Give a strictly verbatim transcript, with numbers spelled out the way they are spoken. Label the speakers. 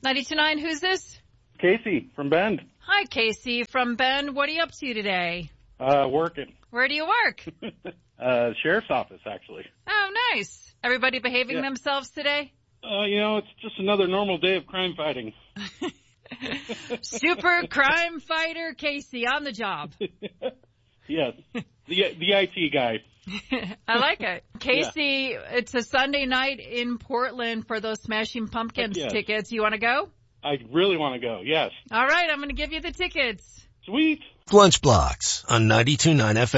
Speaker 1: ninety-two point nine, who's this?
Speaker 2: Casey from Bend.
Speaker 1: Hi, Casey from Bend. What are you up to today?
Speaker 2: Uh, working.
Speaker 1: Where do you work?
Speaker 2: uh, sheriff's office, actually.
Speaker 1: Oh, nice. Everybody behaving
Speaker 2: Yeah.
Speaker 1: themselves today?
Speaker 2: Uh, you know, it's just another normal day of crime fighting.
Speaker 1: Super crime fighter Casey on the job.
Speaker 2: Yes. The the I T guy.
Speaker 1: I like it. Casey, yeah. It's a Sunday night in Portland for those Smashing Pumpkins
Speaker 2: yes.
Speaker 1: tickets. You want to go?
Speaker 2: I really want to go, yes.
Speaker 1: All right, I'm going to give you the tickets.
Speaker 2: Sweet.
Speaker 3: Lunch Blocks on ninety-two point nine F M.